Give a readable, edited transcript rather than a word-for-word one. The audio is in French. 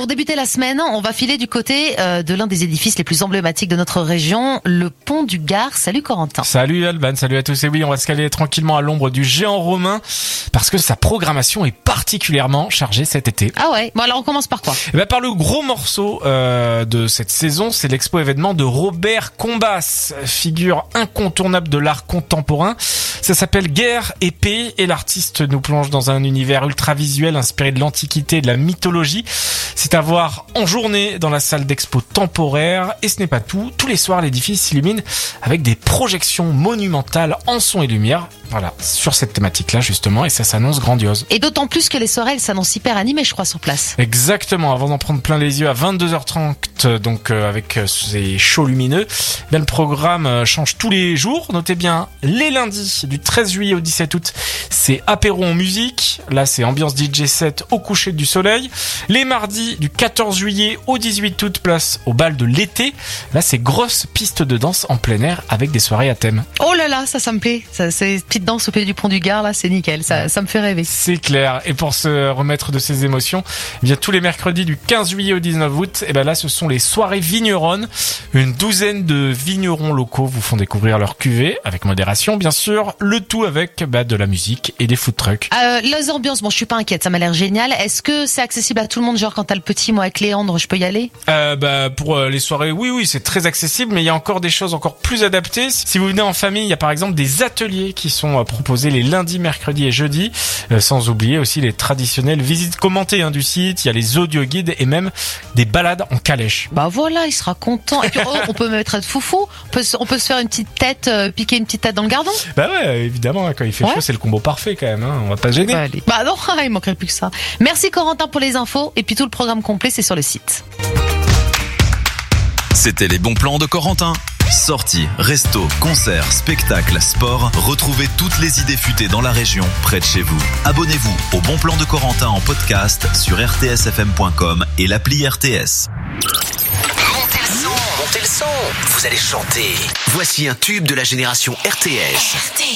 pour débuter la semaine, on va filer du côté de l'un des édifices les plus emblématiques de notre région, le pont du Gard. Salut Corentin. Salut Alban, salut à tous. Et oui, on va se caler tranquillement à l'ombre du géant romain parce que sa programmation est particulièrement chargée cet été. Ah ouais. Bon alors on commence par quoi? Par le gros morceau de cette saison, c'est l'expo événement de Robert Combas, figure incontournable de l'art contemporain. Ça s'appelle Guerre et Paix et l'artiste nous plonge dans un univers ultra visuel inspiré de l'Antiquité et de la mythologie. C'est à voir en journée dans la salle d'expo temporaire. Et ce n'est pas tout. Tous les soirs, l'édifice s'illumine avec des projections monumentales en son et lumière. Voilà, sur cette thématique-là justement, et ça s'annonce grandiose. Et d'autant plus que les soirées, elles s'annoncent hyper animées, je crois, sur place. Exactement, avant d'en prendre plein les yeux à 22h30, donc avec ces shows lumineux, le programme change tous les jours. Notez bien, les lundis du 13 juillet au 17 août, c'est apéro en musique. Là, c'est ambiance DJ set au coucher du soleil. Les mardis du 14 juillet au 18 août, place au bal de l'été. Là, c'est grosse piste de danse en plein air avec des soirées à thème. Oh là là, ça me plaît. Ça, c'est petite danse au pied du pont du Gard, là, c'est nickel. Ça me fait rêver. C'est clair. Et pour se remettre de ces émotions, eh bien, tous les mercredis du 15 juillet au 19 août, et ben là, ce sont les soirées vigneronnes. Une douzaine de vignerons locaux vous font découvrir leur cuvée, avec modération, bien sûr. Le tout avec de la musique et des food trucks. Les ambiances, bon, je suis pas inquiète, ça m'a l'air génial. Est-ce que c'est accessible à tout le monde, genre quand t'as le petit, moi avec Léandre, je peux y aller? Pour les soirées, oui, c'est très accessible, mais il y a encore des choses encore plus adaptées. Si vous venez en famille, il y a par exemple des ateliers qui sont proposés les lundis, mercredis et jeudis, sans oublier aussi les traditionnelles visites commentées du site. Il y a les audio guides et même des balades en calèche. Bah voilà, il sera content. Et puis on peut même être foufou. On peut se faire une petite tête, piquer une petite tête dans le gardon. Bah ouais, évidemment, quand il fait chaud, c'est le combo parfait quand même. On va pas se gêner. Bah non, il manquerait plus que ça. Merci Corentin pour les infos. Et puis tout le programme complet, c'est sur le site. C'était les bons plans de Corentin. Sorties, restos, concerts, spectacles, sport. Retrouvez toutes les idées futées dans la région, près de chez vous. Abonnez-vous au Bon Plan de Corentin en podcast sur rtsfm.com et l'appli RTS. Montez le son, vous allez chanter. Voici un tube de la génération RTS.